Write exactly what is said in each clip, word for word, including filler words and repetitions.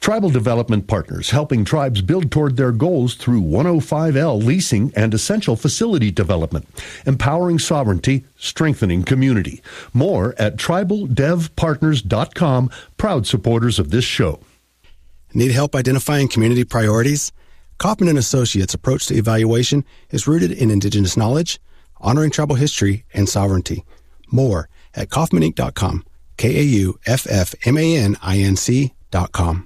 Tribal Development Partners, helping tribes build toward their goals through one oh five L leasing and essential facility development, empowering sovereignty, strengthening community. More at tribal dev partners dot com, proud supporters of this show. Need help identifying community priorities? Kaufman and Associates' approach to evaluation is rooted in Indigenous knowledge, honoring tribal history, and sovereignty. More at kaufman inc dot com, K A U F F M A N I N C dot com.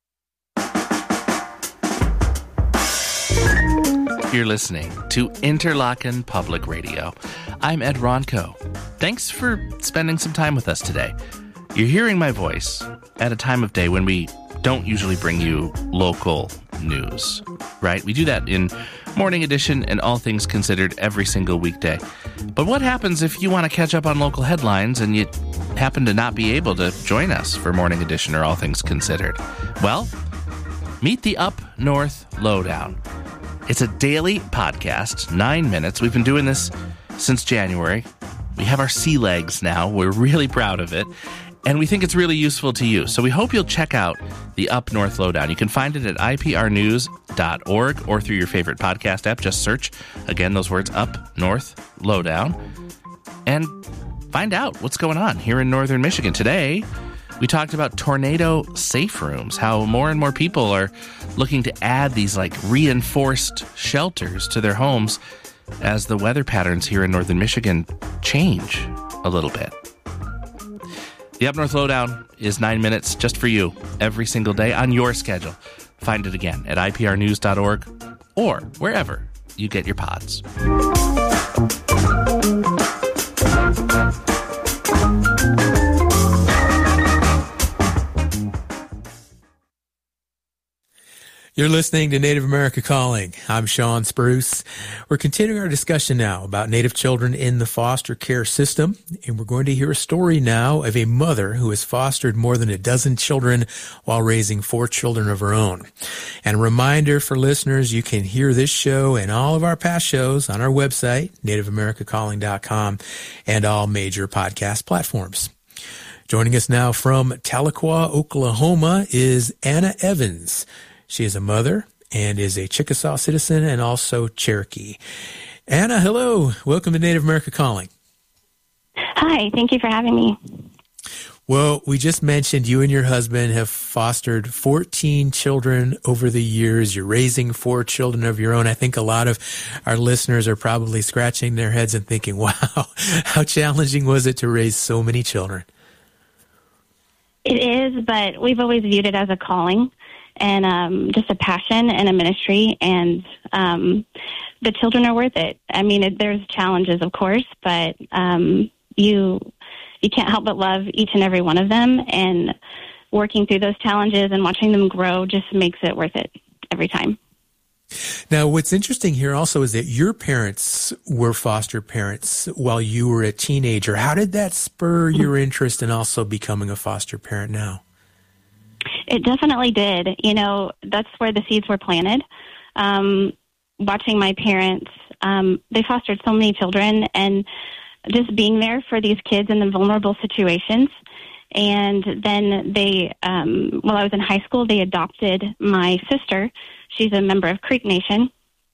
You're listening to Interlochen Public Radio. I'm Ed Ronco. Thanks for spending some time with us today. You're hearing my voice at a time of day when we don't usually bring you local news, right? We do that in Morning Edition and All Things Considered every single weekday. But what happens if you want to catch up on local headlines and you happen to not be able to join us for Morning Edition or All Things Considered? Well, meet the Up North Lowdown. It's a daily podcast, nine minutes. We've been doing this since January. We have our sea legs now. We're really proud of it. And we think it's really useful to you. So we hope you'll check out the Up North Lowdown. You can find it at I P R news dot org or through your favorite podcast app. Just search, again, those words, Up North Lowdown, and find out what's going on here in northern Michigan. Today, we talked about tornado safe rooms, how more and more people are looking to add these like reinforced shelters to their homes as the weather patterns here in northern Michigan change a little bit. The Up North Lowdown is nine minutes just for you every single day on your schedule. Find it again at I P R news dot org or wherever you get your pods. You're listening to Native America Calling. I'm Sean Spruce. We're continuing our discussion now about Native children in the foster care system, and we're going to hear a story now of a mother who has fostered more than a dozen children while raising four children of her own. And a reminder for listeners, you can hear this show and all of our past shows on our website, native america calling dot com, and all major podcast platforms. Joining us now from Tahlequah, Oklahoma is Anna Evans. She is a mother and is a Chickasaw citizen and also Cherokee. Anna, hello. Welcome to Native America Calling. Hi. Thank you for having me. Well, we just mentioned you and your husband have fostered fourteen children over the years. You're raising four children of your own. I think a lot of our listeners are probably scratching their heads and thinking, wow, how challenging was it to raise so many children? It is, but we've always viewed it as a calling. And um, just a passion and a ministry, and um, the children are worth it. I mean, it, there's challenges, of course, but um, you you can't help but love each and every one of them, and working through those challenges and watching them grow just makes it worth it every time. Now, what's interesting here also is that your parents were foster parents while you were a teenager. How did that spur your interest in also becoming a foster parent now? It definitely did. You know, that's where the seeds were planted. Um, watching my parents, um, they fostered so many children, and just being there for these kids in the vulnerable situations. And then they, um, while I was in high school, they adopted my sister. She's a member of Creek Nation.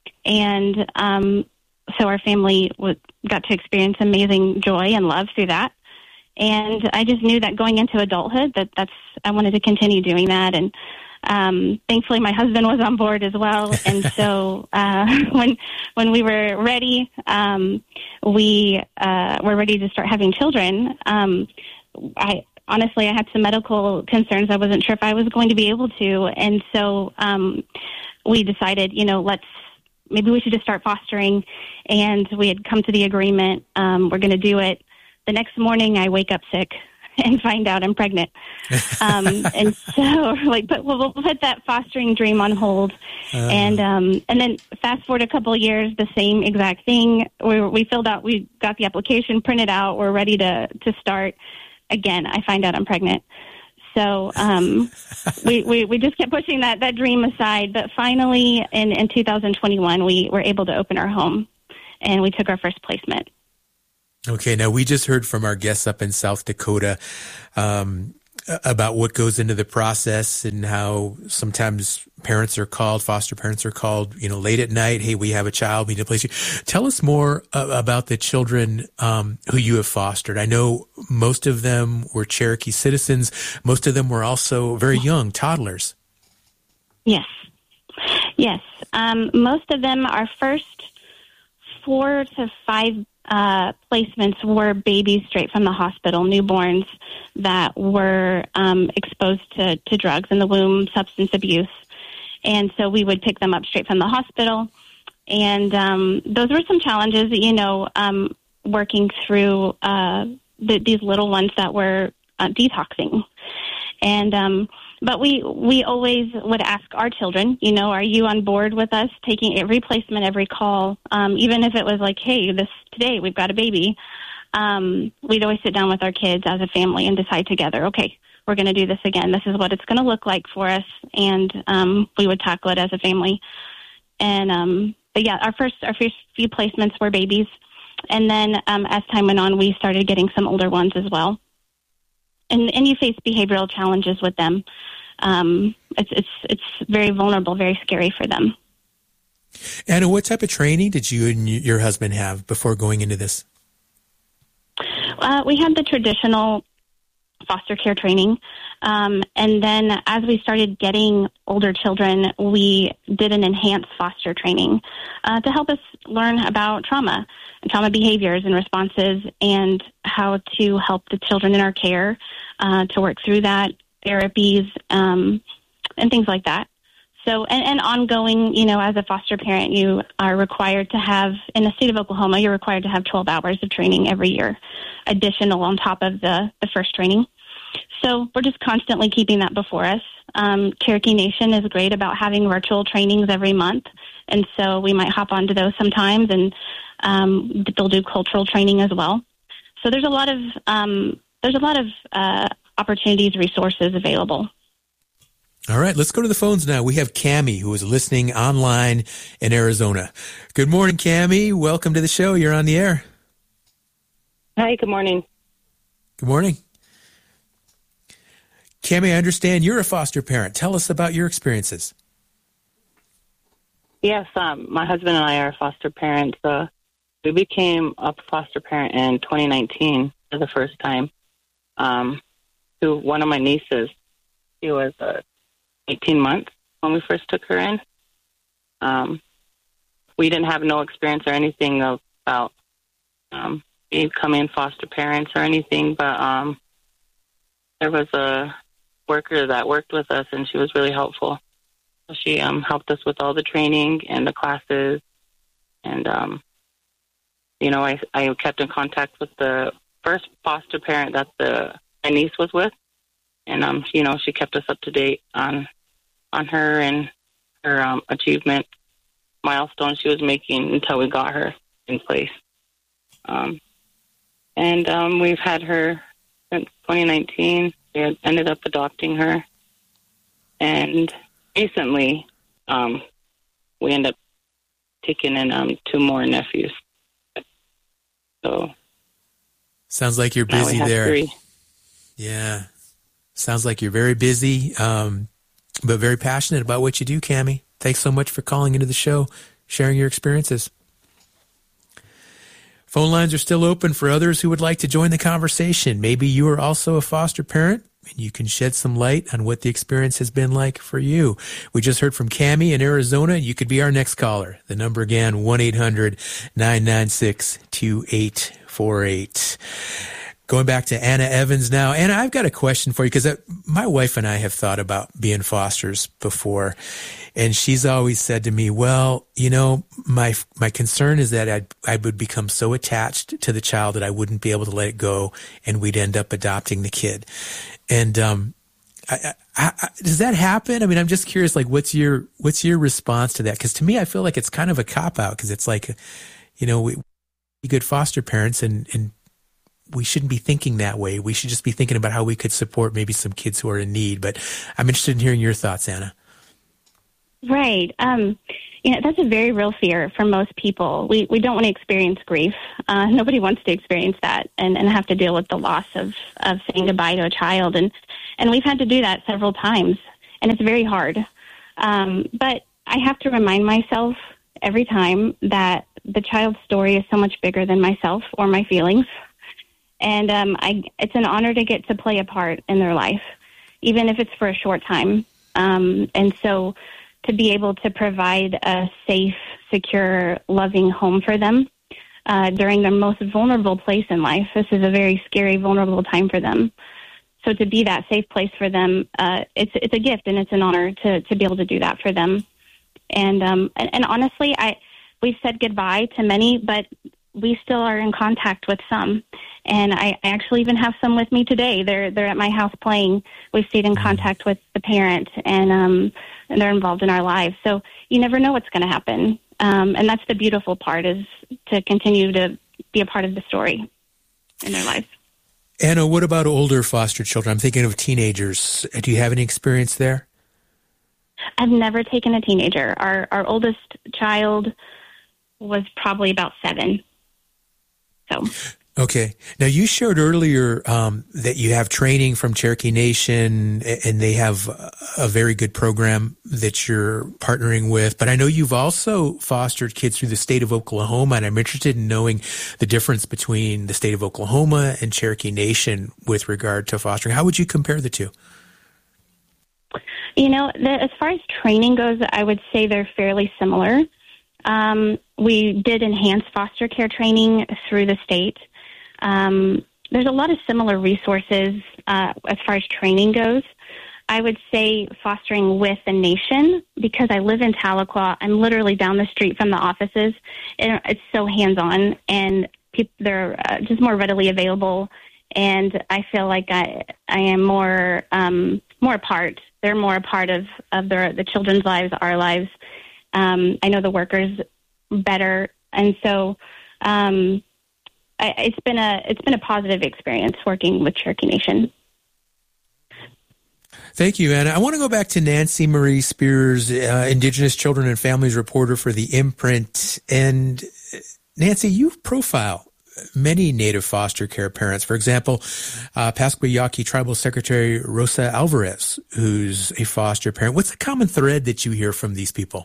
And um, so our family w- got to experience amazing joy and love through that. And I just knew that going into adulthood, that that's, I wanted to continue doing that. And um, thankfully my husband was on board as well. And so uh, when when we were ready, um, we uh, were ready to start having children. Um, I honestly, I had some medical concerns. I wasn't sure if I was going to be able to. And so um, we decided, you know, let's, maybe we should just start fostering. And we had come to the agreement, um, we're going to do it. The next morning, I wake up sick and find out I'm pregnant. Um, and so, like, but we'll, we'll put that fostering dream on hold. Uh, and um, and then fast forward a couple of years, the same exact thing. We, we filled out, we got the application printed out. We're ready to, to start. Again, I find out I'm pregnant. So um, we, we, we just kept pushing that, that dream aside. But finally, in, in two thousand twenty-one, we were able to open our home, and we took our first placement. Okay, now we just heard from our guests up in South Dakota. Um, about what goes into the process and how sometimes parents are called, foster parents are called, you know, late at night. Hey, we have a child, we need to place you. Tell us more uh, about the children um, who you have fostered. I know most of them were Cherokee citizens. Most of them were also very young, toddlers. Yes. Yes. Um, most of them, our first four to five uh, placements were babies straight from the hospital, newborns that were um, exposed to, to drugs in the womb, substance abuse. And so we would pick them up straight from the hospital. And um, those were some challenges, you know, um, working through uh, the, these little ones that were uh, detoxing. And um, but we we always would ask our children, you know, are you on board with us taking every placement, every call, um, even if it was like, hey, this today we've got a baby. Um, we'd always sit down with our kids as a family and decide together, okay, we're going to do this again. This is what it's going to look like for us, and um, we would tackle it as a family. And um, but yeah, our first our first few placements were babies, and then um, as time went on, we started getting some older ones as well. And and you face behavioral challenges with them. Um, it's it's it's very vulnerable, very scary for them. Anna, what type of training did you and your husband have before going into this? Uh, we had the traditional foster care training. Um, and then as we started getting older children, we did an enhanced foster training uh, to help us learn about trauma and trauma behaviors and responses and how to help the children in our care uh, to work through that, therapies, um, and things like that. So, and, and ongoing, you know, as a foster parent, you are required to have, in the state of Oklahoma, you're required to have twelve hours of training every year, additional on top of the, the first training. So we're just constantly keeping that before us. Um, Cherokee Nation is great about having virtual trainings every month, and so we might hop onto those sometimes, and um, they'll do cultural training as well. So there's a lot of um, there's a lot of uh, opportunities, resources available. All right, let's go to the phones now. We have Cammie, who is listening online in Arizona. Good morning, Cammie. Welcome to the show. You're on the air. Hi, good morning. Good morning. Cammie, I understand you're a foster parent. Tell us about your experiences. Yes, um, my husband and I are foster parents. Uh, we became a foster parent in twenty nineteen for the first time um, to one of my nieces. She was uh, eighteen months when we first took her in. Um, we didn't have no experience or anything about um, becoming foster parents or anything, but um, there was a worker that worked with us, and she was really helpful. So she um, helped us with all the training and the classes, and um, you know, I, I kept in contact with the first foster parent that the my niece was with, and um, you know, she kept us up to date on on her and her um, achievement milestones she was making until we got her in place. Um, and um, we've had her since twenty nineteen. We had ended up adopting her, and recently um, we ended up taking in um, two more nephews. So sounds like you're busy there. Three. Yeah, sounds like you're very busy, um, but very passionate about what you do, Cammie. Thanks so much for calling into the show, sharing your experiences. Phone lines are still open for others who would like to join the conversation. Maybe you are also a foster parent, and you can shed some light on what the experience has been like for you. We just heard from Cammie in Arizona. You could be our next caller. The number again, one eight hundred nine nine six two eight four eight. Going back to Anna Evans now. Anna, I've got a question for you because my wife and I have thought about being fosters before, and she's always said to me, well, you know, my my concern is that I'd, I would become so attached to the child that I wouldn't be able to let it go, and we'd end up adopting the kid. And um, I, I, I, does that happen? I mean, I'm just curious, like, what's your what's your response to that? Because to me, I feel like it's kind of a cop-out because it's like, you know, we be good foster parents, and, and we shouldn't be thinking that way. We should just be thinking about how we could support maybe some kids who are in need. But I'm interested in hearing your thoughts, Anna. Right. Um, you know, that's a very real fear for most people. We we don't want to experience grief. Uh, nobody wants to experience that and, and have to deal with the loss of, of saying goodbye to a child. And, and we've had to do that several times, and it's very hard. Um, but I have to remind myself every time that the child's story is so much bigger than myself or my feelings. And um, I, it's an honor to get to play a part in their life, even if it's for a short time. Um, and so to be able to provide a safe, secure, loving home for them uh, during their most vulnerable place in life. This is a very scary, vulnerable time for them. So to be that safe place for them, uh, it's it's a gift, and it's an honor to, to be able to do that for them. And um, and, and honestly, I we've said goodbye to many, but we still are in contact with some. And I, I actually even have some with me today. They're they're at my house playing. We've stayed in contact with the parent, and um, and they're involved in our lives. So you never know what's going to happen. Um, and that's the beautiful part, is to continue to be a part of the story in their life. Anna, what about older foster children? I'm thinking of teenagers. Do you have any experience there? I've never taken a teenager. Our our oldest child was probably about seven. So. Okay. Now, you shared earlier um, that you have training from Cherokee Nation, and they have a very good program that you're partnering with. But I know you've also fostered kids through the state of Oklahoma, and I'm interested in knowing the difference between the state of Oklahoma and Cherokee Nation with regard to fostering. How would you compare the two? You know, the, as far as training goes, I would say they're fairly similar. Um, we did enhance foster care training through the state. Um, there's a lot of similar resources uh, as far as training goes. I would say fostering with the nation, because I live in Tahlequah. I'm literally down the street from the offices. It, it's so hands-on, and people, they're uh, just more readily available. And I feel like I I am more um, more a part. They're more a part of of their, the children's lives, our lives. Um, I know the workers better, and so. Um, It's been a it's been a positive experience working with Cherokee Nation. Thank you, Anna. I want to go back to Nancy Marie Spears, uh, Indigenous Children and Families reporter for The Imprint. And Nancy, you profile many Native foster care parents. For example, uh, Pascua Yaqui Tribal Secretary Rosa Alvarez, who's a foster parent. What's the common thread that you hear from these people?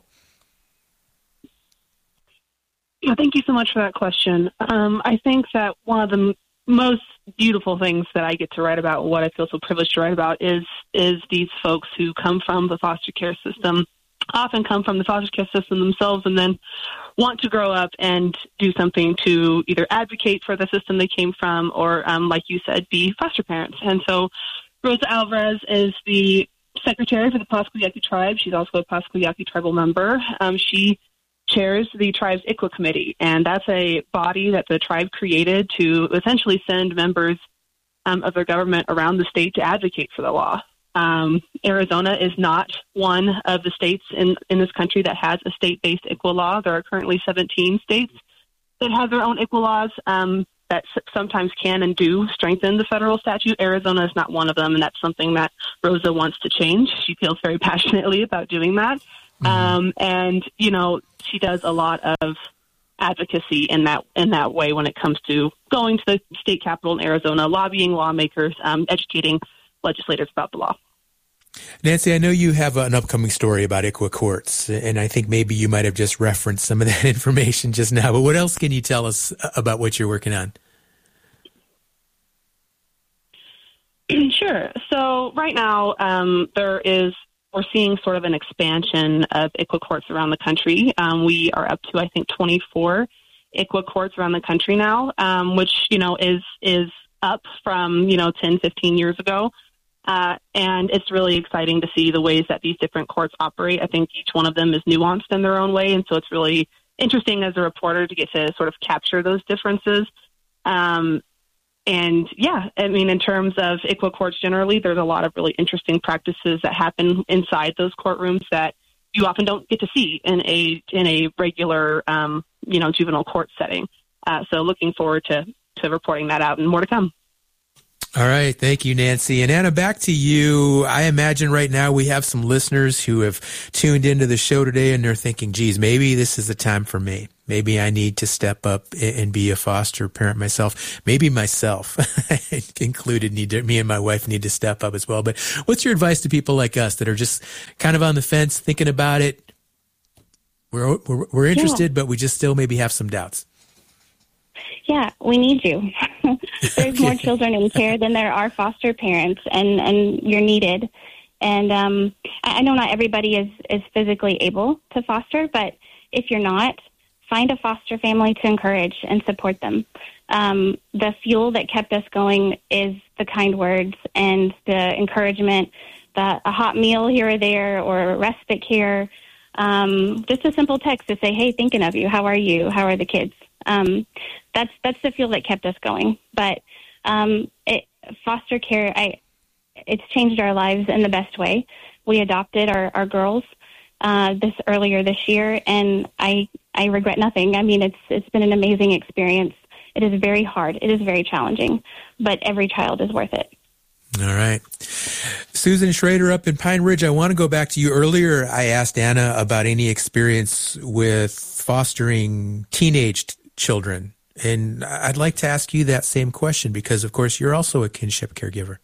Yeah, thank you so much for that question. Um, I think that one of the m- most beautiful things that I get to write about, what I feel so privileged to write about, is is these folks who come from the foster care system, often come from the foster care system themselves, and then want to grow up and do something to either advocate for the system they came from or, um, like you said, be foster parents. And so Rosa Alvarez is the secretary for the Pascua Yaqui tribe. She's also a Pascua Yaqui tribal member. Um, she chairs the tribe's I C W A committee, and that's a body that the tribe created to essentially send members um, of their government around the state to advocate for the law. Um, Arizona is not one of the states in, in this country that has a state-based I C W A law. There are currently seventeen states that have their own I C W A laws um, that s- sometimes can and do strengthen the federal statute. Arizona is not one of them, and that's something that Rosa wants to change. She feels very passionately about doing that. Mm-hmm. Um, and, you know, she does a lot of advocacy in that in that way when it comes to going to the state capitol in Arizona, lobbying lawmakers, um, educating legislators about the law. Nancy, I know you have an upcoming story about I C W A courts, and I think maybe you might have just referenced some of that information just now, but what else can you tell us about what you're working on? Sure. So right now, um, there is We're seeing sort of an expansion of I C W A courts around the country. Um, we are up to, I think, twenty-four I C W A courts around the country now, um, which, you know, is is up from, you know, ten, fifteen years ago. Uh, and it's really exciting to see the ways that these different courts operate. I think each one of them is nuanced in their own way, and so it's really interesting as a reporter to get to sort of capture those differences. Um, And yeah, I mean, in terms of I C W A courts generally, there's a lot of really interesting practices that happen inside those courtrooms that you often don't get to see in a in a regular, um, you know, juvenile court setting. Uh, so looking forward to, to reporting that out and more to come. All right. Thank you, Nancy. And Anna, back to you. I imagine right now we have some listeners who have tuned into the show today and they're thinking, geez, maybe this is the time for me. Maybe I need to step up and be a foster parent myself. Maybe myself included need to, me and my wife need to step up as well. But what's your advice to people like us that are just kind of on the fence, thinking about it? We're, we're, we're interested, yeah. but we just still maybe have some doubts. Yeah, we need you. There's okay. more children in care than there are foster parents, and, and you're needed. And um, I know not everybody is, is physically able to foster, but if you're not, find a foster family to encourage and support them. Um, the fuel that kept us going is the kind words and the encouragement, the, a hot meal here or there, or respite care. Um, just a simple text to say, hey, thinking of you. How are you? How are the kids? Um, that's that's the fuel that kept us going. But um, it, foster care, I, it's changed our lives in the best way. We adopted our, our girls uh, this earlier this year, and I I regret nothing. I mean, it's it's been an amazing experience. It is very hard. It is very challenging, but every child is worth it. All right. Susan Schrader up in Pine Ridge, I want to go back to you. Earlier, I asked Anna about any experience with fostering teenage t- children. And I'd like to ask you that same question because, of course, you're also a kinship caregiver.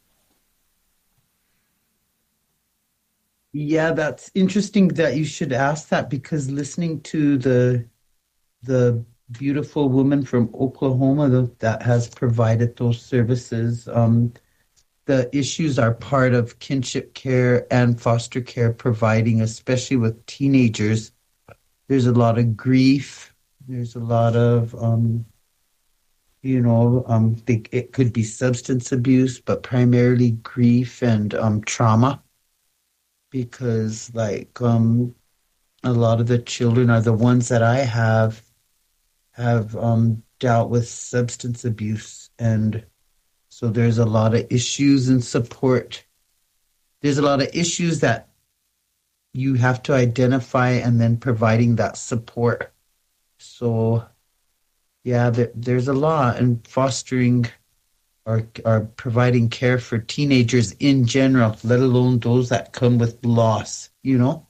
Yeah, that's interesting that you should ask that, because listening to the the beautiful woman from Oklahoma that has provided those services, um, the issues are part of kinship care and foster care providing, especially with teenagers. There's a lot of grief. There's a lot of, um, you know, um, they, it could be substance abuse, but primarily grief and um, trauma. Because, like, um, a lot of the children are the ones that I have have um, dealt with substance abuse. And so there's a lot of issues and support. There's a lot of issues that you have to identify and then providing that support. So, yeah, there, there's a lot. And fostering or, or providing care for teenagers in general, let alone those that come with loss, you know?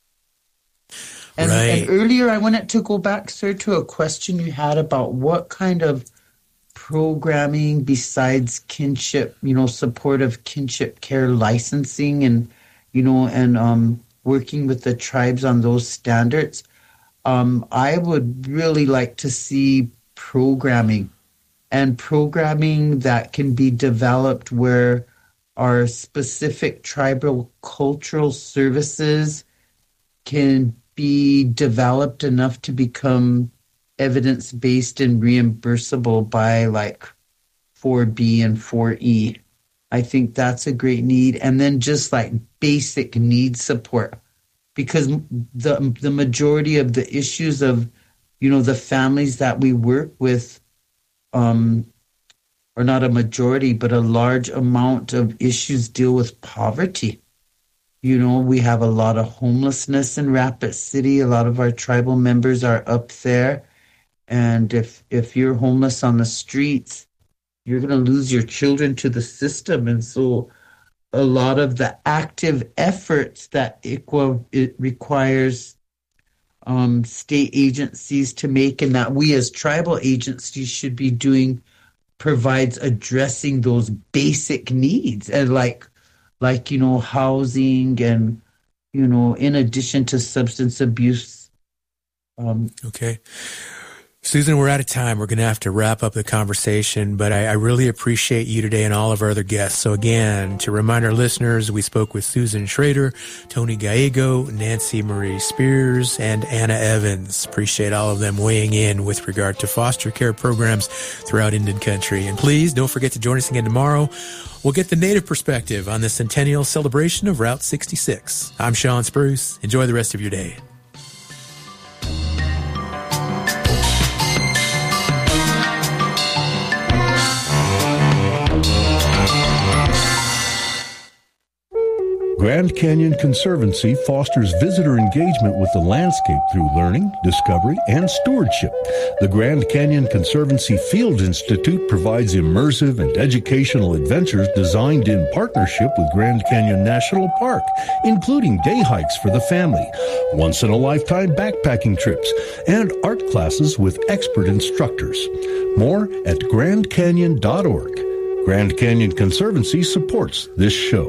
And, right. and earlier I wanted to go back, sir, to a question you had about what kind of programming besides kinship, you know, supportive kinship care licensing and, you know, and um, working with the tribes on those standards. Um, I would really like to see programming and programming that can be developed where our specific tribal cultural services can be developed enough to become evidence-based and reimbursable by like four B and four E. I think that's a great need. And then just like basic need support, because the the majority of the issues of, you know, the families that we work with, um, or not a majority, but a large amount of issues deal with poverty. You know, we have a lot of homelessness in Rapid City. A lot of our tribal members are up there. And if if you're homeless on the streets, you're going to lose your children to the system. And so a lot of the active efforts that I C W A it requires um, state agencies to make, and that we as tribal agencies should be doing, provides addressing those basic needs. And like, like, you know, housing and, you know, in addition to substance abuse. Um, okay. Susan, we're out of time. We're going to have to wrap up the conversation, but I, I really appreciate you today and all of our other guests. So again, to remind our listeners, we spoke with Susan Schrader, Tony Gallego, Nancy Marie Spears, and Anna Evans. Appreciate all of them weighing in with regard to foster care programs throughout Indian Country. And please don't forget to join us again tomorrow. We'll get the Native perspective on the centennial celebration of Route sixty-six. I'm Sean Spruce. Enjoy the rest of your day. Grand Canyon Conservancy fosters visitor engagement with the landscape through learning, discovery, and stewardship. The Grand Canyon Conservancy Field Institute provides immersive and educational adventures designed in partnership with Grand Canyon National Park, including day hikes for the family, once-in-a-lifetime backpacking trips, and art classes with expert instructors. More at grand canyon dot org. Grand Canyon Conservancy supports this show.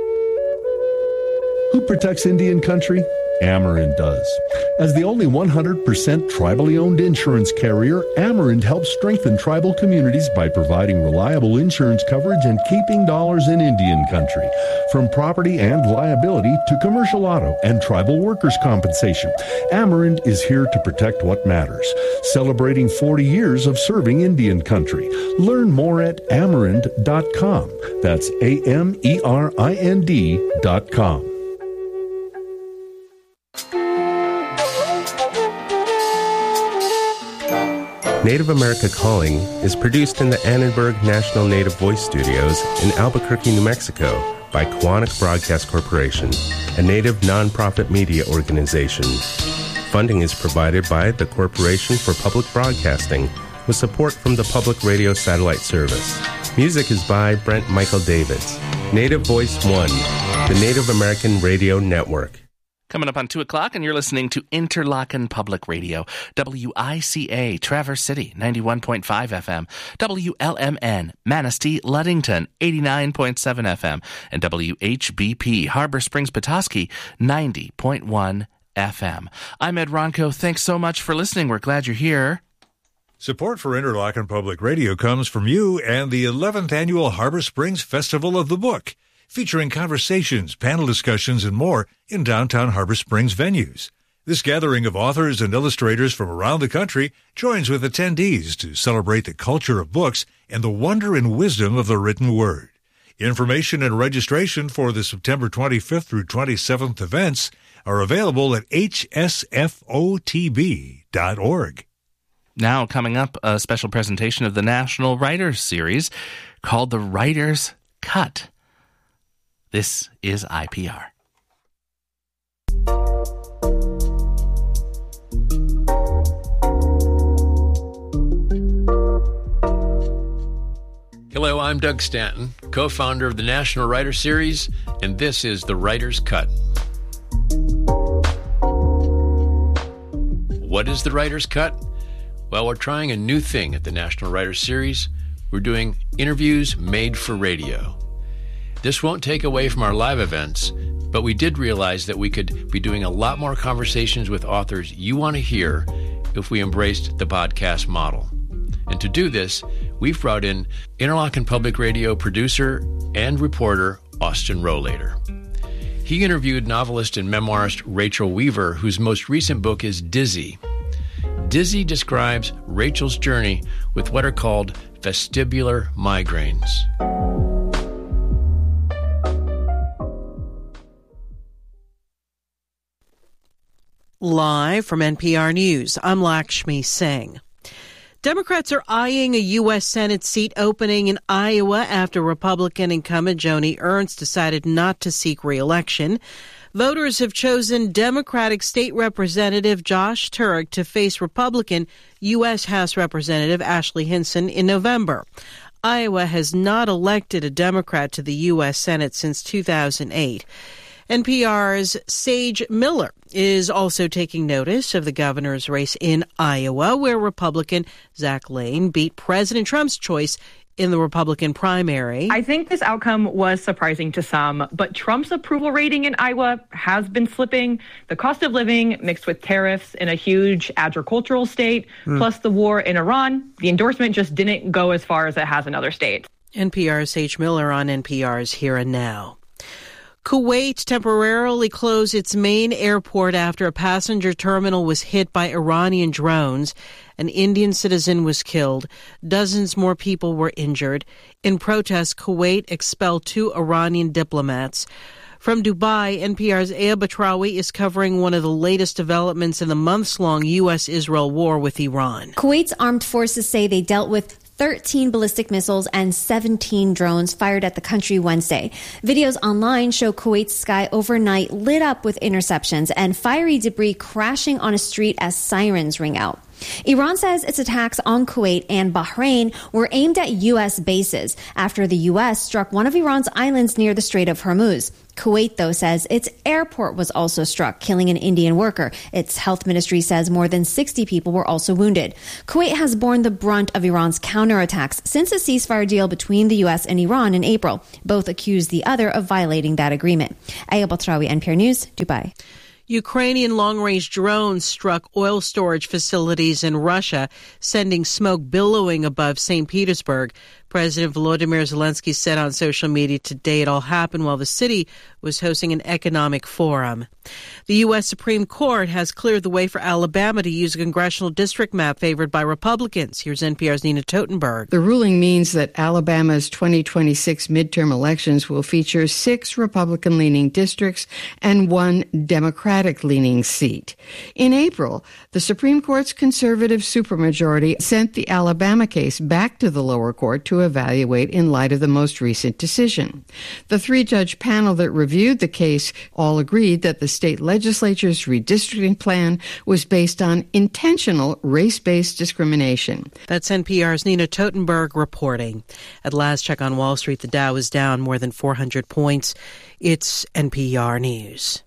Who protects Indian country? Amerind does. As the only one hundred percent tribally owned insurance carrier, Amerind helps strengthen tribal communities by providing reliable insurance coverage and keeping dollars in Indian country. From property and liability to commercial auto and tribal workers' compensation, Amerind is here to protect what matters. Celebrating forty years of serving Indian country. Learn more at amerind dot com. That's A M E R I N D dot com. Native America Calling is produced in the Annenberg National Native Voice Studios in Albuquerque, New Mexico by Quantic Broadcast Corporation, a Native nonprofit media organization. Funding is provided by the Corporation for Public Broadcasting with support from the Public Radio Satellite Service. Music is by Brent Michael Davids. Native Voice One, the Native American Radio Network. Coming up on two o'clock, and you're listening to Interlochen Public Radio, W I C A, Traverse City, ninety-one point five F M, W L M N, Manistee, Ludington, eighty-nine point seven F M, and W H B P, Harbor Springs, Petoskey, ninety point one F M. I'm Ed Ronco. Thanks so much for listening. We're glad you're here. Support for Interlochen Public Radio comes from you and the eleventh Annual Harbor Springs Festival of the Book, featuring conversations, panel discussions, and more in downtown Harbor Springs venues. This gathering of authors and illustrators from around the country joins with attendees to celebrate the culture of books and the wonder and wisdom of the written word. Information and registration for the September twenty-fifth through twenty-seventh events are available at H S F O T B dot org. Now, coming up, a special presentation of the National Writers Series called The Writer's Cut. This is I P R. Hello, I'm Doug Stanton, co-founder of the National Writer Series, and this is The Writer's Cut. What is The Writer's Cut? Well, we're trying a new thing at the National Writer Series. We're doing interviews made for radio. This won't take away from our live events, but we did realize that we could be doing a lot more conversations with authors you want to hear if we embraced the podcast model. And to do this, we've brought in Interlochen Public Radio producer and reporter Austin Rohlater. He interviewed novelist and memoirist Rachel Weaver, whose most recent book is Dizzy. Dizzy describes Rachel's journey with what are called vestibular migraines. Live from N P R News, I'm Lakshmi Singh. Democrats are eyeing a U S Senate seat opening in Iowa after Republican incumbent Joni Ernst decided not to seek re-election. Voters have chosen Democratic State Representative Josh Turek to face Republican U S House Representative Ashley Hinson in November. Iowa has not elected a Democrat to the U S Senate since two thousand eight. N P R's Sage Miller is also taking notice of the governor's race in Iowa, where Republican Zach Lane beat President Trump's choice in the Republican primary. I think this outcome was surprising to some, but Trump's approval rating in Iowa has been slipping. The cost of living mixed with tariffs in a huge agricultural state, mm. plus the war in Iran, the endorsement just didn't go as far as it has in other states. N P R's Sage Miller on N P R's Here and Now. Kuwait temporarily closed its main airport after a passenger terminal was hit by Iranian drones. An Indian citizen was killed. Dozens more people were injured. In protest, Kuwait expelled two Iranian diplomats. From Dubai, N P R's Aya Batrawi is covering one of the latest developments in the months-long U S Israel war with Iran. Kuwait's armed forces say they dealt with thirteen ballistic missiles and seventeen drones fired at the country Wednesday. Videos online show Kuwait's sky overnight lit up with interceptions and fiery debris crashing on a street as sirens ring out. Iran says its attacks on Kuwait and Bahrain were aimed at U S bases after the U S struck one of Iran's islands near the Strait of Hormuz. Kuwait, though, says its airport was also struck, killing an Indian worker. Its health ministry says more than sixty people were also wounded. Kuwait has borne the brunt of Iran's counterattacks since a ceasefire deal between the U S and Iran in April. Both accused the other of violating that agreement. Aya Batrawi, N P R News, Dubai. Ukrainian long-range drones struck oil storage facilities in Russia, sending smoke billowing above Saint Petersburg. President Volodymyr Zelensky said on social media today it all happened while the city was hosting an economic forum. The U S Supreme Court has cleared the way for Alabama to use a congressional district map favored by Republicans. Here's N P R's Nina Totenberg. The ruling means that Alabama's twenty twenty-six midterm elections will feature six Republican-leaning districts and one Democratic-leaning seat. In April, the Supreme Court's conservative supermajority sent the Alabama case back to the lower court to evaluate in light of the most recent decision. The three-judge panel that reviewed the case all agreed that the state legislature's redistricting plan was based on intentional race-based discrimination. That's N P R's Nina Totenberg reporting. At last check on Wall Street, the Dow is down more than four hundred points. It's N P R News.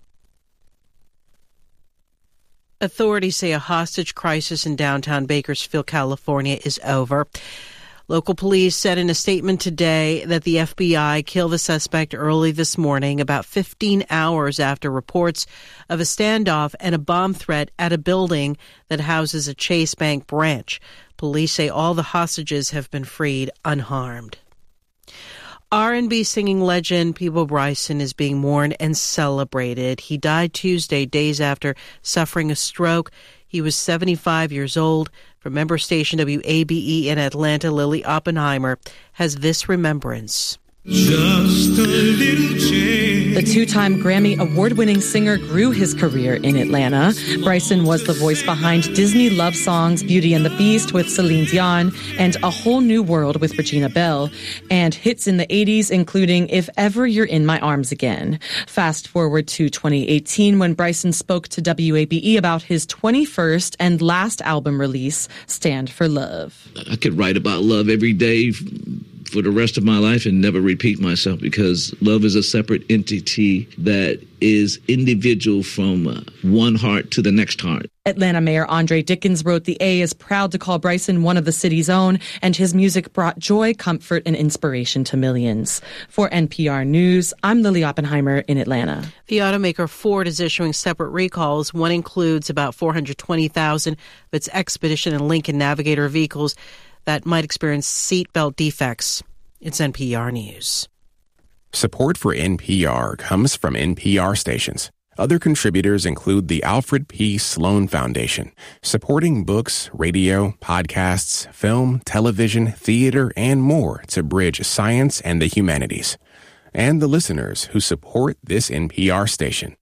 Authorities say a hostage crisis in downtown Bakersfield, California is over. Local police said in a statement today that the F B I killed the suspect early this morning, about fifteen hours after reports of a standoff and a bomb threat at a building that houses a Chase Bank branch. Police say all the hostages have been freed unharmed. R and B singing legend Peabo Bryson is being mourned and celebrated. He died Tuesday, days after suffering a stroke. He was seventy-five years old. From member station W A B E in Atlanta, Lily Oppenheimer has this remembrance. Just a little change. The two-time Grammy award-winning singer grew his career in Atlanta. Bryson was the voice behind Disney love songs Beauty and the Beast with Celine Dion and A Whole New World with Regina Belle, and hits in the eighties including If Ever You're in My Arms Again. Fast forward to twenty eighteen when Bryson spoke to W A B E about his twenty-first and last album release, Stand for Love. I could write about love every day for the rest of my life and never repeat myself, because love is a separate entity that is individual from uh, one heart to the next heart. Atlanta Mayor Andre Dickens wrote the A is proud to call Bryson one of the city's own, and his music brought joy, comfort, and inspiration to millions. For N P R News, I'm Lily Oppenheimer in Atlanta. The automaker Ford is issuing separate recalls. One includes about four hundred twenty thousand of its Expedition and Lincoln Navigator vehicles that might experience seatbelt defects. It's N P R News. Support for N P R comes from N P R stations. Other contributors include the Alfred P. Sloan Foundation, supporting books, radio, podcasts, film, television, theater, and more to bridge science and the humanities. And the listeners who support this N P R station.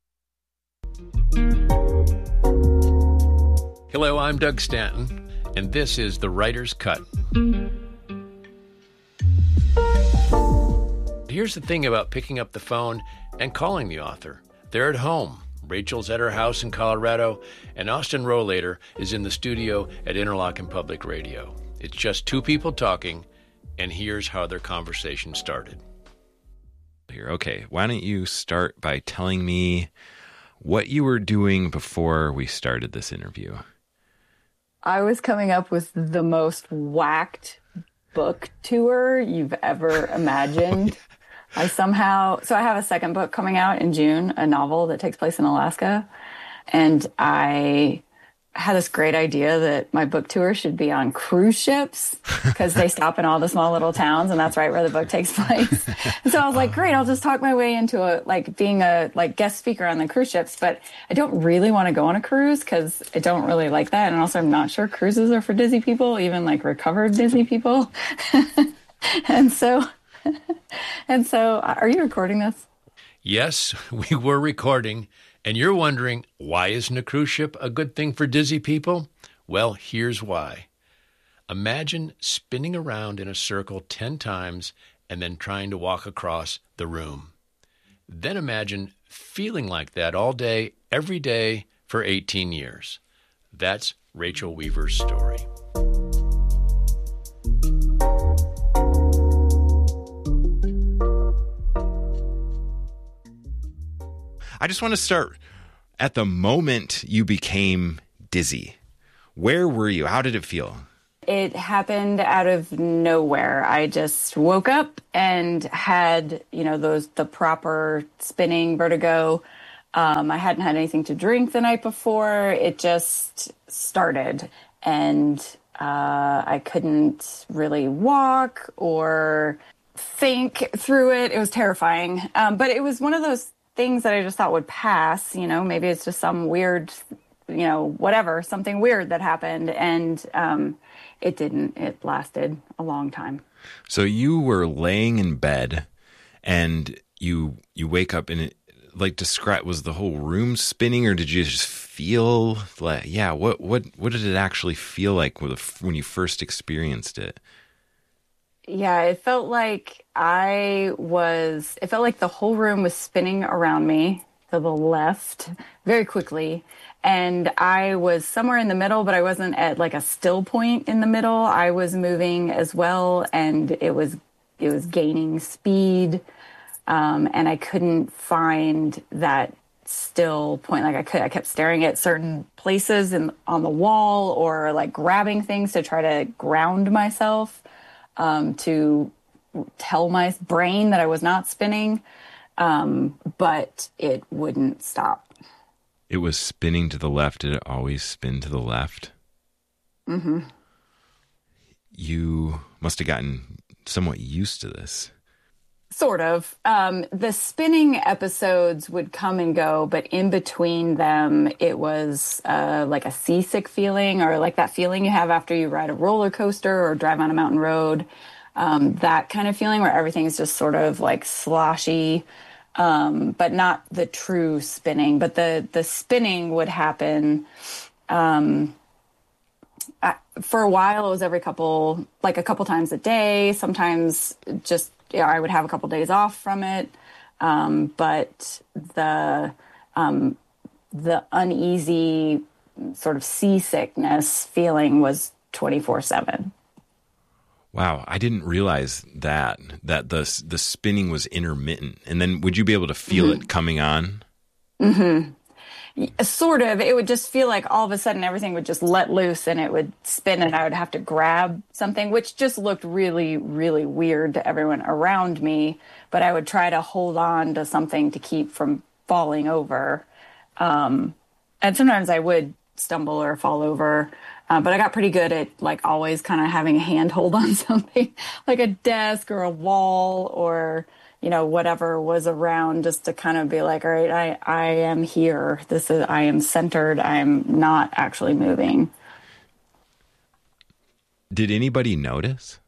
Hello, I'm Doug Stanton, and this is The Writer's Cut. Here's the thing about picking up the phone and calling the author. They're at home. Rachel's at her house in Colorado, and Austin Rollator is in the studio at Interlochen Public Radio. It's just two people talking, and here's how their conversation started. Here, okay, why don't you start by telling me what you were doing before we started this interview? I was coming up with the most whacked book tour you've ever imagined. I somehow, so I have a second book coming out in June, a novel that takes place in Alaska. And I had this great idea that my book tour should be on cruise ships because they stop in all the small little towns, and that's right where the book takes place. And so I was like, great, I'll just talk my way into a, like being a like guest speaker on the cruise ships. But I don't really want to go on a cruise because I don't really like that. And also I'm not sure cruises are for dizzy people, even like recovered dizzy people. and so, and so are you recording this? Yes, we were recording. And you're wondering, why isn't a cruise ship a good thing for dizzy people? Well, here's why. Imagine spinning around in a circle ten times and then trying to walk across the room. Then imagine feeling like that all day, every day for eighteen years. That's Rachel Weaver's story. I just want to start at the moment you became dizzy. Where were you? How did it feel? It happened out of nowhere. I just woke up and had, you know, those the proper spinning vertigo. Um, I hadn't had anything to drink the night before. It just started, and uh, I couldn't really walk or think through it. It was terrifying, um, but it was one of those things that I just thought would pass. You know, maybe it's just some weird, you know, whatever, something weird that happened, and um, it didn't. It lasted a long time. So you were laying in bed, and you you wake up and it, like, describe, was the whole room spinning, or did you just feel like, yeah, what what what did it actually feel like when you first experienced it? Yeah, it felt like I was, it felt like the whole room was spinning around me to the left very quickly. And I was somewhere in the middle, but I wasn't at like a still point in the middle. I was moving as well, and it was it was gaining speed. Um, and I couldn't find that still point. Like I could, I kept staring at certain places in, on the wall, or like grabbing things to try to ground myself, um, to tell my brain that I was not spinning. Um, but it wouldn't stop. It was spinning to the left. Did it always spin to the left? Mm-hmm. You must have gotten somewhat used to this. Sort of. Um, the spinning episodes would come and go, but in between them, it was uh, like a seasick feeling, or like that feeling you have after you ride a roller coaster or drive on a mountain road. Um, that kind of feeling where everything is just sort of like sloshy, um, but not the true spinning. But the, the spinning would happen um, I, for a while. It was every couple, like a couple times a day, sometimes just, yeah, I would have a couple days off from it. Um, but the, um, the uneasy sort of seasickness feeling was twenty-four seven. Wow. I didn't realize that, that the, the spinning was intermittent. And then would you be able to feel mm-hmm. it coming on? Mm-hmm. Sort of. It would just feel like all of a sudden everything would just let loose and it would spin, and I would have to grab something, which just looked really, really weird to everyone around me. But I would try to hold on to something to keep from falling over. Um, and sometimes I would stumble or fall over. Uh, but I got pretty good at like always kind of having a handhold on something like a desk or a wall or, you know, whatever was around, just to kind of be like, all right, I, I am here. This is, I am centered. I'm not actually moving. Did anybody notice?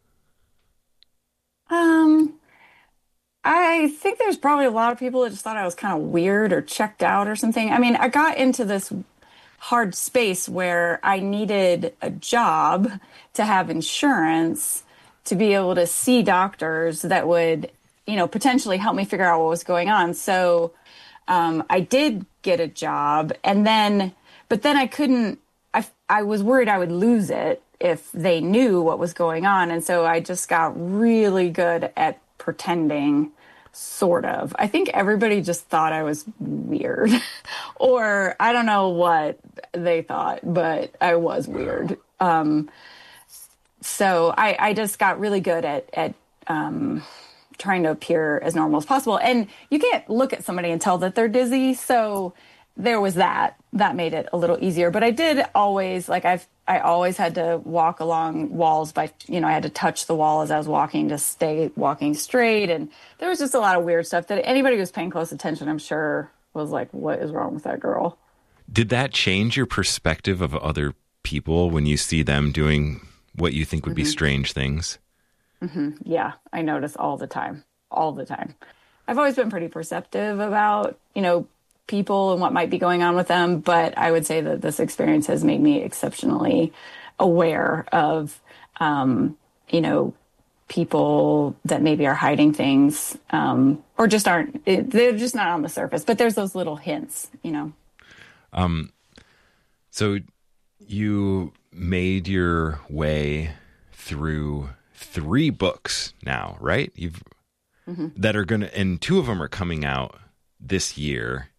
Um, I think there's probably a lot of people that just thought I was kind of weird or checked out or something. I mean, I got into this hard space where I needed a job to have insurance to be able to see doctors that would, you know, potentially help me figure out what was going on. So um, I did get a job, and then, but then I couldn't, I, I was worried I would lose it if they knew what was going on. And so I just got really good at pretending, sort of. I think everybody just thought I was weird or I don't know what they thought, but I was weird. Um, so I, I just got really good at, at, um, trying to appear as normal as possible. And you can't look at somebody and tell that they're dizzy. So there was that, that made it a little easier. But I did always, like I've, I always had to walk along walls by, you know, I had to touch the wall as I was walking to stay walking straight. And there was just a lot of weird stuff that anybody who was paying close attention, I'm sure, was like, what is wrong with that girl? Did that change your perspective of other people when you see them doing what you think would mm-hmm. be strange things? Mm-hmm. Yeah, I notice all the time, all the time. I've always been pretty perceptive about, you know, people and what might be going on with them, but I would say that this experience has made me exceptionally aware of um, you know, people that maybe are hiding things um, or just aren't, they're just not on the surface. But there's those little hints, you know. Um, so you made your way through three books now, right? You've mm-hmm. that are going to, and two of them are coming out this year.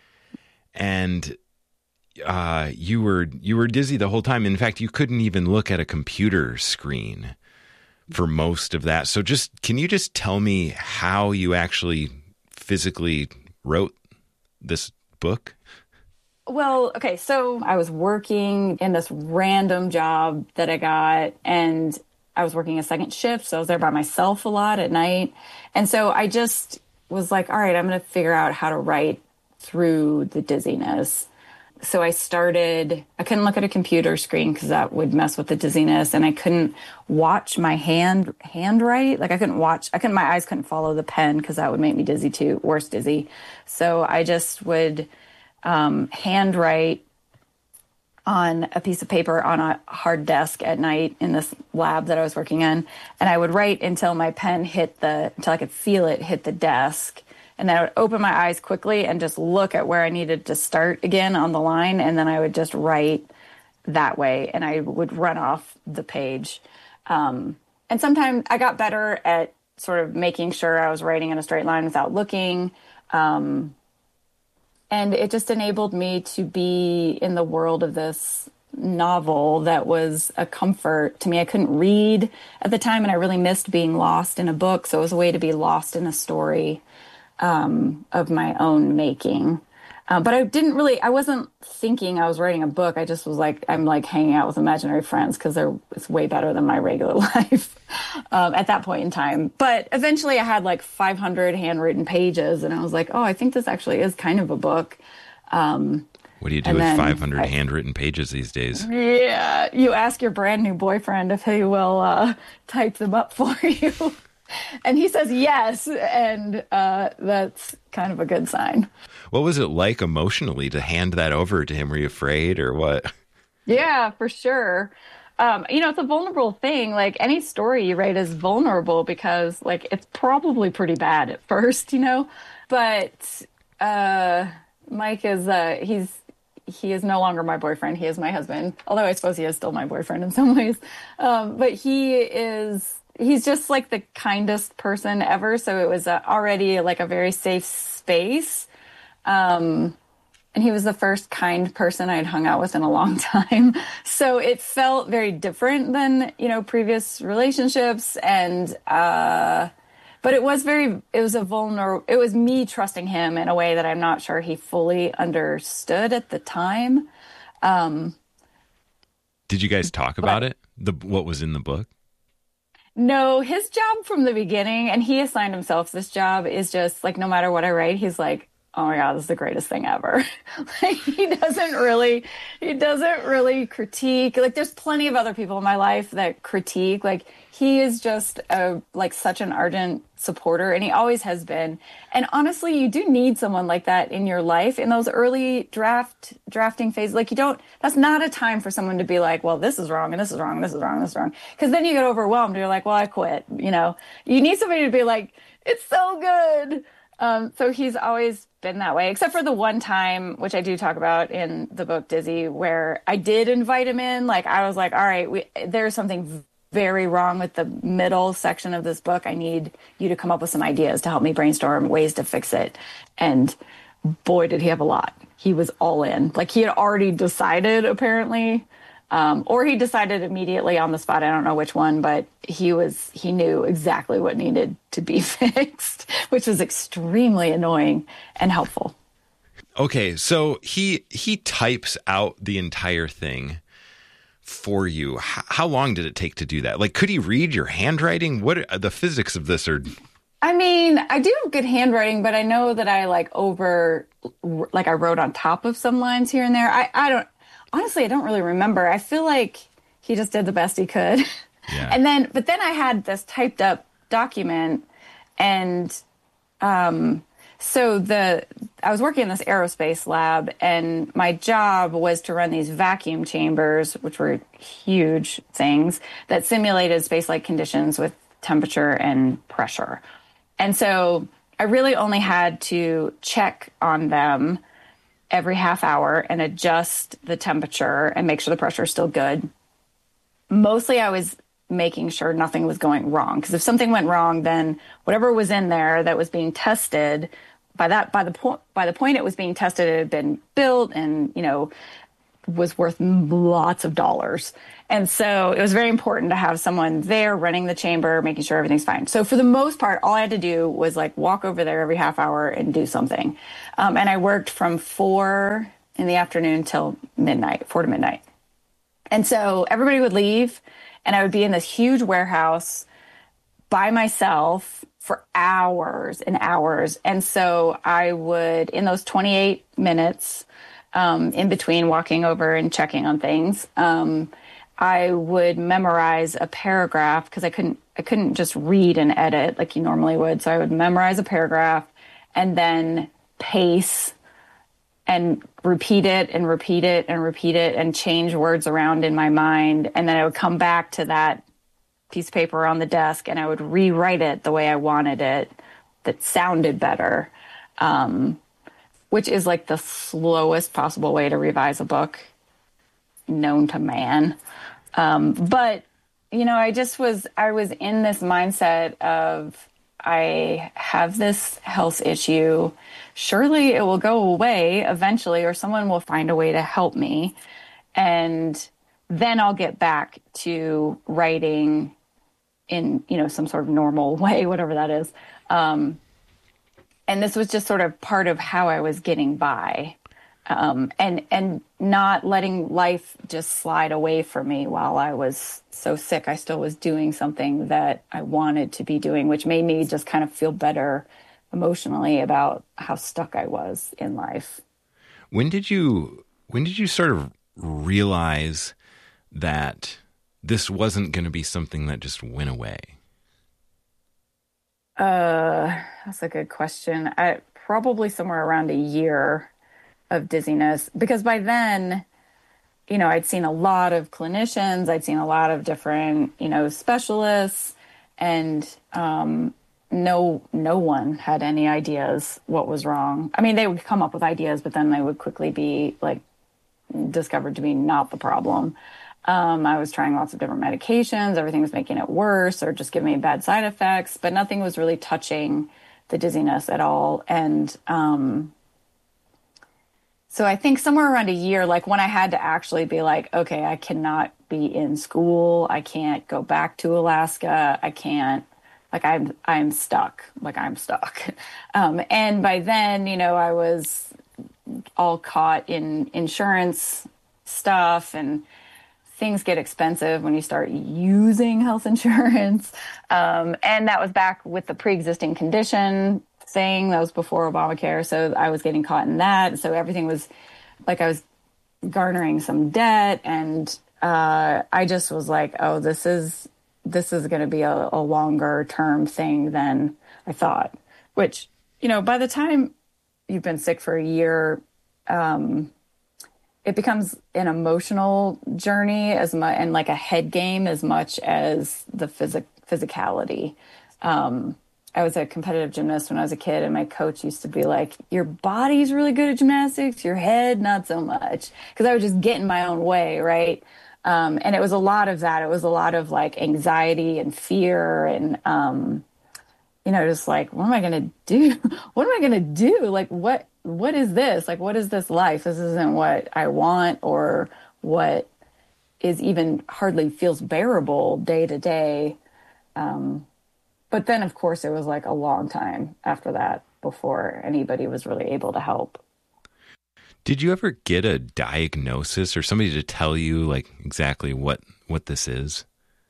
And uh, you were you were dizzy the whole time. In fact, you couldn't even look at a computer screen for most of that. So just can you just tell me how you actually physically wrote this book? Well, okay, so I was working in this random job that I got, and I was working a second shift, so I was there by myself a lot at night. And so I just was like, all right, I'm going to figure out how to write through the dizziness. So I started, I couldn't look at a computer screen because that would mess with the dizziness, and I couldn't watch my hand handwrite. Like I couldn't watch, I couldn't, my eyes couldn't follow the pen because that would make me dizzy too, worse dizzy. So I just would um, handwrite on a piece of paper on a hard desk at night in this lab that I was working in. And I would write until my pen hit the, until I could feel it hit the desk. And then I would open my eyes quickly and just look at where I needed to start again on the line. And then I would just write that way. And I would run off the page. Um, and sometimes I got better at sort of making sure I was writing in a straight line without looking. Um, and it just enabled me to be in the world of this novel that was a comfort to me. I couldn't read at the time, and I really missed being lost in a book. So it was a way to be lost in a story um, of my own making. Uh, but I didn't really, I wasn't thinking I was writing a book. I just was like, I'm like hanging out with imaginary friends because they're, it's way better than my regular life um, at that point in time. But eventually I had like five hundred handwritten pages, and I was like, oh, I think this actually is kind of a book. Um, what do you do with five hundred I, handwritten pages these days? Yeah, you ask your brand new boyfriend if he will uh, type them up for you. And he says yes, and uh, that's kind of a good sign. What was it like emotionally to hand that over to him? Were you afraid or what? Yeah, for sure. Um, you know, it's a vulnerable thing. Like any story you write is vulnerable because, like, it's probably pretty bad at first, you know. But uh, Mike is uh, he's he is no longer my boyfriend. He is my husband. Although I suppose he is still my boyfriend in some ways. Um, but he is. He's just like the kindest person ever. So it was uh, already like a very safe space. Um, and he was the first kind person I'd hung out with in a long time. So it felt very different than, you know, previous relationships. And, uh, but it was very, it was a vulnerable, it was me trusting him in a way that I'm not sure he fully understood at the time. Um, Did you guys talk but, about it? The, what was in the book? No, his job from the beginning, and he assigned himself this job, is just like, no matter what I write, he's like, oh my God, this is the greatest thing ever. Like he doesn't really, he doesn't really critique. Like there's plenty of other people in my life that critique. Like he is just a, like such an ardent supporter, and he always has been. And honestly, you do need someone like that in your life in those early draft drafting phases. Like you don't, that's not a time for someone to be like, well, this is wrong and this is wrong and this is wrong and this is wrong. Because then you get overwhelmed. You're like, well, I quit. You know, you need somebody to be like, it's so good. Um, so he's always been that way, except for the one time, which I do talk about in the book Dizzy, where I did invite him in. Like I was like, all right, we, there's something very wrong with the middle section of this book. I need you to come up with some ideas to help me brainstorm ways to fix it. And boy, did he have a lot. He was all in. Like he had already decided, apparently. Um, or he decided immediately on the spot. I don't know which one, but he was, he knew exactly what needed to be fixed, which was extremely annoying and helpful. Okay. So he, he types out the entire thing for you. H- how long did it take to do that? Like, could he read your handwriting? What are the physics of this are? I mean, I do have good handwriting, but I know that I like over, like I wrote on top of some lines here and there. I, I don't, Honestly, I don't really remember. I feel like he just did the best he could. Yeah. And then, but then I had this typed up document, and um, So the I was working in this aerospace lab, and my job was to run these vacuum chambers, which were huge things that simulated space-like conditions with temperature and pressure. And so I really only had to check on them every half hour and adjust the temperature and make sure the pressure is still good. Mostly I was making sure nothing was going wrong, because if something went wrong, then whatever was in there that was being tested, by that by the point by the point it was being tested, it had been built and, you know, was worth lots of dollars. And so it was very important to have someone there running the chamber, making sure everything's fine. So for the most part, all I had to do was like walk over there every half hour and do something. Um, and I worked from four in the afternoon till midnight, four to midnight. And so everybody would leave, and I would be in this huge warehouse by myself for hours and hours. And so I would, in those twenty-eight minutes, um, in between walking over and checking on things, um, I would memorize a paragraph, because I couldn't, I couldn't just read and edit like you normally would. So I would memorize a paragraph and then pace and repeat it and repeat it and repeat it and change words around in my mind. And then I would come back to that piece of paper on the desk and I would rewrite it the way I wanted it, that sounded better, um, which is like the slowest possible way to revise a book known to man. Um, but, you know, I just was, I was in this mindset of, I have this health issue. Surely it will go away eventually, or someone will find a way to help me. And then I'll get back to writing in, you know, some sort of normal way, whatever that is. Um, and this was just sort of part of how I was getting by. Um, and, and not letting life just slide away from me while I was so sick. I still was doing something that I wanted to be doing, which made me just kind of feel better emotionally about how stuck I was in life. When did you, when did you sort of realize that this wasn't going to be something that just went away? Uh, that's a good question. I probably somewhere around a year of dizziness, because by then, you know, I'd seen a lot of clinicians, I'd seen a lot of different, you know, specialists, and um, no, no one had any ideas what was wrong. I mean, they would come up with ideas, but then they would quickly be like discovered to be not the problem. Um, I was trying lots of different medications. Everything was making it worse or just giving me bad side effects, but nothing was really touching the dizziness at all. And, um, So I think somewhere around a year, like when I had to actually be like, okay, I cannot be in school. I can't go back to Alaska. I can't, like I'm, I'm stuck, like I'm stuck. Um, and by then, you know, I was all caught in insurance stuff, and things get expensive when you start using health insurance. Um, and that was back with the pre-existing condition thing. That was before Obamacare. So I was getting caught in that. So everything was like I was garnering some debt. And uh, I just was like, oh, this is this is going to be a, a longer term thing than I thought, which, you know, by the time you've been sick for a year, um, it becomes an emotional journey as much and like a head game as much as the physic physicality. Um, I was a competitive gymnast when I was a kid, and my coach used to be like, your body's really good at gymnastics, your head, not so much. Because I would just get in my own way, right? Um, and it was a lot of that. It was a lot of like anxiety and fear and, um, you know, just like, what am I going to do? What am I going to do? Like, what, what is this? Like, what is this life? This isn't what I want, or what is even hardly feels bearable day to day. Um, But then, of course, it was like a long time after that before anybody was really able to help. Did you ever get a diagnosis or somebody to tell you like exactly what, what this is?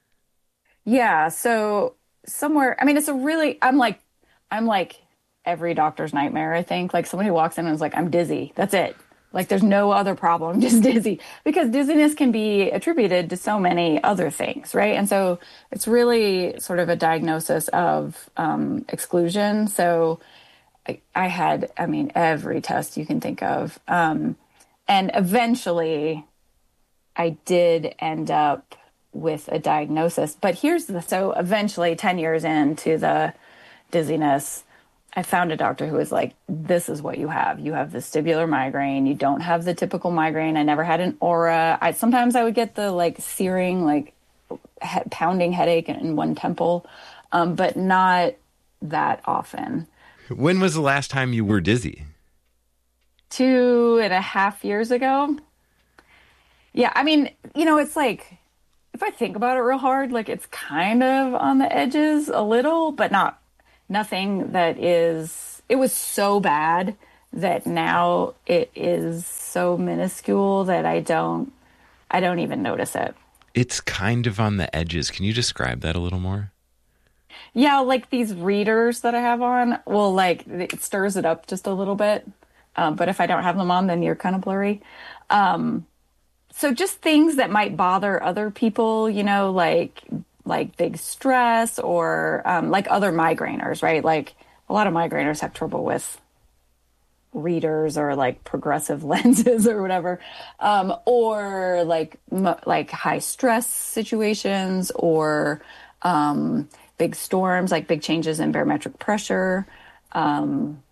Yeah. So somewhere, I mean, it's a really, I'm like, I'm like every doctor's nightmare, I think. Like somebody walks in and is like, I'm dizzy. That's it. Like there's no other problem, just dizzy, because dizziness can be attributed to so many other things, right? And so it's really sort of a diagnosis of um, exclusion. So, I, I had, I mean, every test you can think of. Um, and eventually I did end up with a diagnosis. But here's the, so eventually ten years into the dizziness, I found a doctor who was like, this is what you have. You have vestibular migraine. You don't have the typical migraine. I never had an aura. I sometimes I would get the like searing, like he- pounding headache in one temple, um, but not that often. When was the last time you were dizzy? Two and a half years ago. Yeah, I mean, you know, it's like, if I think about it real hard, like it's kind of on the edges a little, but not nothing that is, it was so bad that now it is so minuscule that I don't, I don't even notice it. It's kind of on the edges. Can you describe that a little more? Yeah, like these readers that I have on, well, like it stirs it up just a little bit. Um, but if I don't have them on, then you're kind of blurry. Um, so just things that might bother other people, you know, like like big stress or um, like other migraineurs, right? Like a lot of migraineurs have trouble with readers or like progressive lenses or whatever, um, or like m- like high stress situations or um, big storms, like big changes in barometric pressure. Um,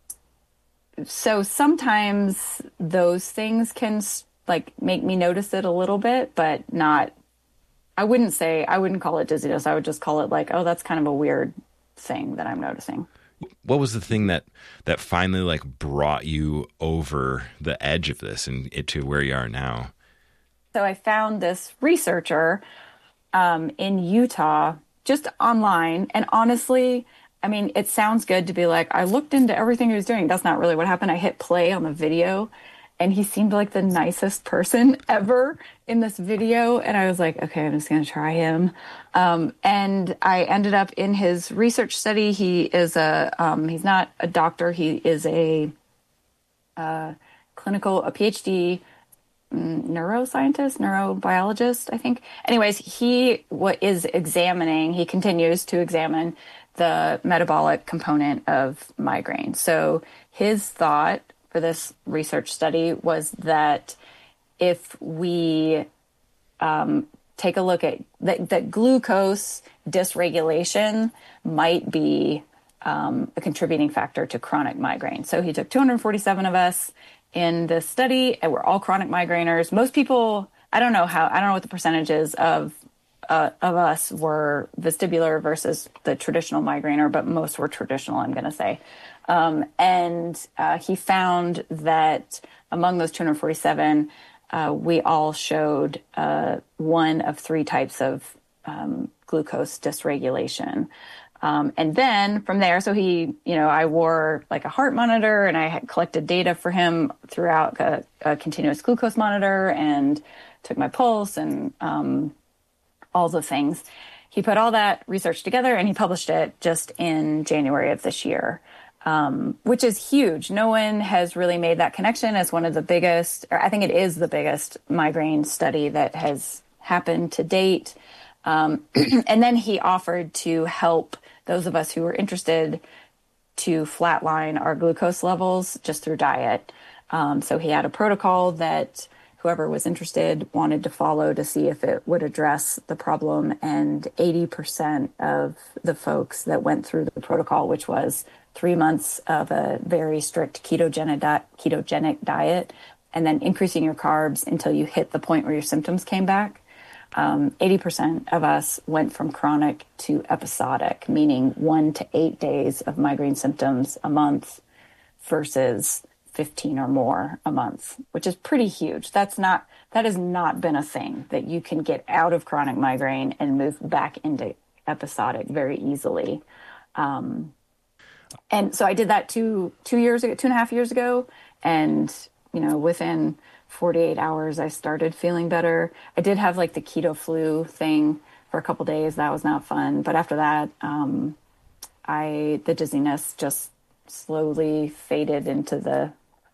so sometimes those things can like make me notice it a little bit, but not, I wouldn't say, I wouldn't call it dizziness. I would just call it like, oh, that's kind of a weird thing that I'm noticing. What was the thing that, that finally like brought you over the edge of this and it to where you are now? So I found this researcher um, in Utah, just online. And honestly, I mean, it sounds good to be like, I looked into everything he was doing. That's not really what happened. I hit play on the video and he seemed like the nicest person ever in this video. And I was like, okay, I'm just going to try him. Um, and I ended up in his research study. He is a, um, he's not a doctor. He is a uh, clinical, a PhD neuroscientist, neurobiologist, I think. Anyways, he what is examining, he continues to examine the metabolic component of migraine. So his thought for this research study was that if we um, take a look at that, that glucose dysregulation might be um, a contributing factor to chronic migraine. So he took two hundred forty-seven of us in this study, and we're all chronic migraineurs. Most people, I don't know how, I don't know what the percentages of uh, of us were vestibular versus the traditional migrainer, but most were traditional, I'm going to say. Um, and uh, he found that among those two hundred forty-seven, uh, we all showed uh, one of three types of um, glucose dysregulation. Um, and then from there, so he, you know, I wore like a heart monitor and I had collected data for him throughout a, a continuous glucose monitor and took my pulse and um, all the things. He put all that research together and he published it just in January of this year, um, which is huge. No one has really made that connection as one of the biggest, or I think it is the biggest migraine study that has happened to date. Um, and then he offered to help those of us who were interested to flatline our glucose levels just through diet. Um, so he had a protocol that whoever was interested wanted to follow to see if it would address the problem. And eighty percent of the folks that went through the protocol, which was three months of a very strict ketogenic, di- ketogenic diet, and then increasing your carbs until you hit the point where your symptoms came back, Um, eighty percent of us went from chronic to episodic, meaning one to eight days of migraine symptoms a month versus fifteen or more a month, which is pretty huge. That's not, that has not been a thing that you can get out of chronic migraine and move back into episodic very easily. Um, and so I did that two, two years ago, two and a half years ago. And, you know, within forty-eight hours, I started feeling better. I did have like the keto flu thing for a couple days. That was not fun. But after that, um, I, the dizziness just slowly faded into the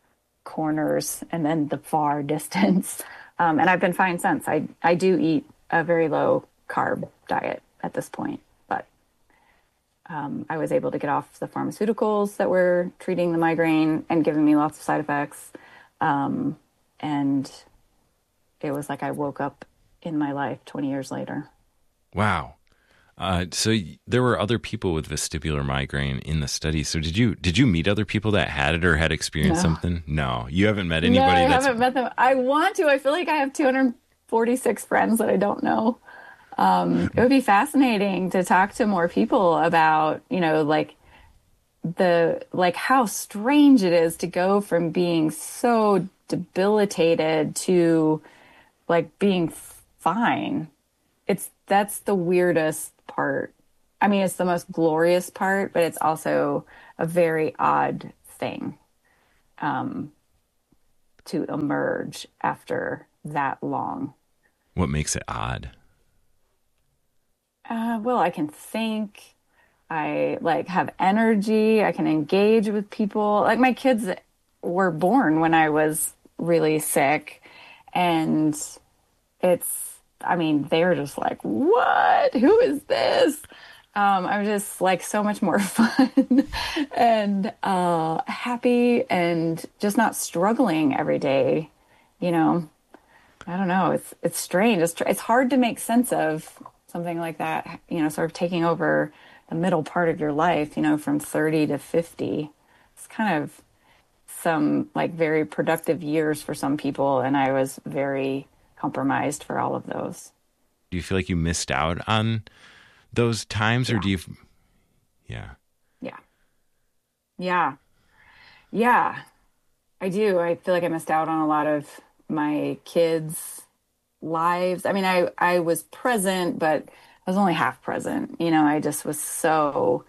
corners and then the far distance. Um, and I've been fine since. I, I do eat a very low carb diet at this point, but um, I was able to get off the pharmaceuticals that were treating the migraine and giving me lots of side effects. Um, and it was like I woke up in my life twenty years later. Wow. Uh, so y- there were other people with vestibular migraine in the study. So did you did you meet other people that had it or had experienced No. something? No, you haven't met anybody. No, I that's haven't met them. I want to. I feel like I have two hundred forty-six friends that I don't know. Um, it would be fascinating to talk to more people about, you know, like the like how strange it is to go from being so debilitated to like being fine. It's that's the weirdest part. I mean, it's the most glorious part, but it's also a very odd thing um, to emerge after that long. What makes it odd? Uh, well, I can think. I like have energy. I can engage with people. Like my kids were born when I was really sick, and it's. I mean, they're just like, "What? Who is this?" Um, I'm just like so much more fun and uh, happy, and just not struggling every day. You know, I don't know. It's it's strange. It's it's hard to make sense of something like that. You know, sort of taking over the middle part of your life. You know, from thirty to fifty. It's kind of some like very productive years for some people, and I was very compromised for all of those. Do you feel like you missed out on those times, or Yeah. do you? Yeah. Yeah. Yeah. Yeah. I do. I feel like I missed out on a lot of my kids' lives. I mean, I, I was present, but I was only half present. You know, I just was so,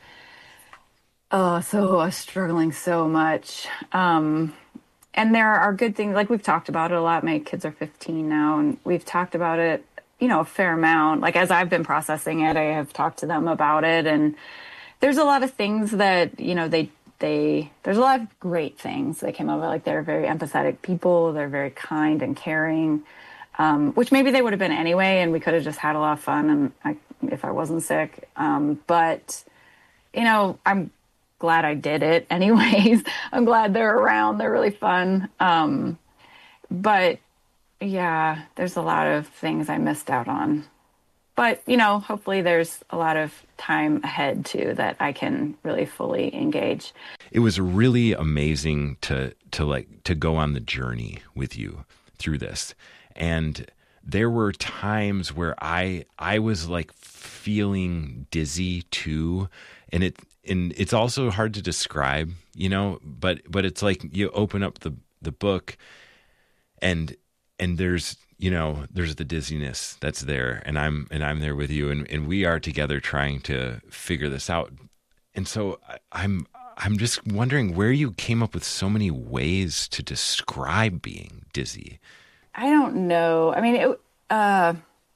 oh, so uh, struggling so much. Um, and there are good things, like we've talked about it a lot. My kids are fifteen now, and we've talked about it, you know, a fair amount. Like as I've been processing it, I have talked to them about it. And there's a lot of things that, you know, they, they, there's a lot of great things that came of it. Like they're very empathetic people. They're very kind and caring, um, which maybe they would have been anyway. And we could have just had a lot of fun and I, if I wasn't sick. Um, but, you know, I'm glad I did it anyways. I'm glad they're around. They're really fun. Um, but yeah, there's a lot of things I missed out on. But, you know, hopefully there's a lot of time ahead, too, that I can really fully engage. It was really amazing to to like to go on the journey with you through this. And there were times where I I was like feeling dizzy too, and it and it's also hard to describe, you know, but but it's like you open up the the book and and there's you know, there's the dizziness that's there, and I'm and I'm there with you, and, and we are together trying to figure this out. And so I, I'm I'm just wondering where you came up with so many ways to describe being dizzy. I don't know. I mean, it, uh,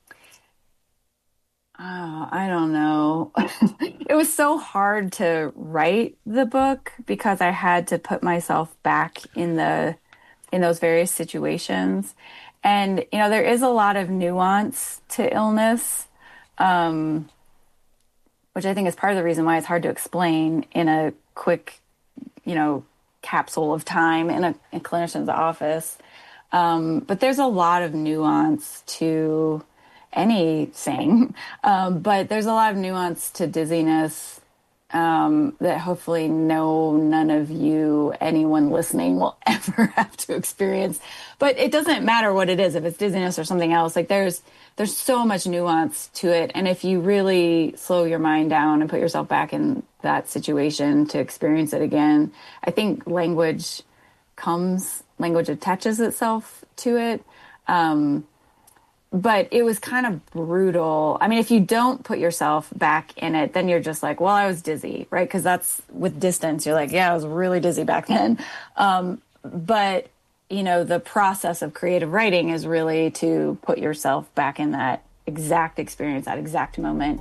oh, I don't know. It was so hard to write the book because I had to put myself back in the in those various situations. And, you know, there is a lot of nuance to illness, um, which I think is part of the reason why it's hard to explain in a quick, you know, capsule of time in a, in a clinician's office. Um, but there's a lot of nuance to anything. Um, but there's a lot of nuance to dizziness um, that hopefully no, none of you, anyone listening will ever have to experience. But it doesn't matter what it is, if it's dizziness or something else. Like there's there's so much nuance to it. And if you really slow your mind down and put yourself back in that situation to experience it again, I think language comes, language attaches itself to it. Um, but it was kind of brutal. I mean, if you don't put yourself back in it, then you're just like, well, I was dizzy, right? Because that's with distance. You're like, yeah, I was really dizzy back then. Um, but, you know, the process of creative writing is really to put yourself back in that exact experience, that exact moment.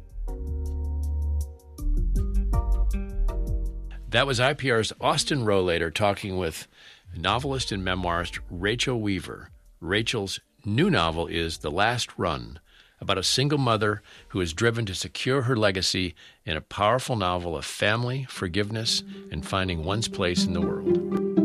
That was I P R's Austin Rohlater talking with novelist and memoirist Rachel Weaver. Rachel's new novel is The Last Run, about a single mother who is driven to secure her legacy in a powerful novel of family, forgiveness, and finding one's place in the world.